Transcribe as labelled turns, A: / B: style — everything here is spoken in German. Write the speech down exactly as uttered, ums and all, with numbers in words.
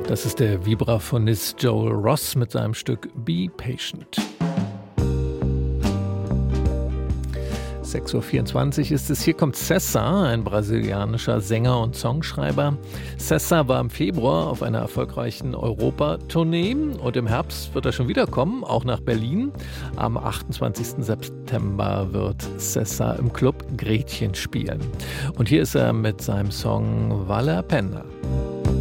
A: Das ist der Vibraphonist Joel Ross mit seinem Stück Be Patient. sechs Uhr vierundzwanzig ist es. Hier kommt César, ein brasilianischer Sänger und Songschreiber. César war im Februar auf einer erfolgreichen Europa-Tournee und im Herbst wird er schon wiederkommen, auch nach Berlin. Am achtundzwanzigsten September wird César im Club Gretchen spielen. Und hier ist er mit seinem Song Vale a Pena.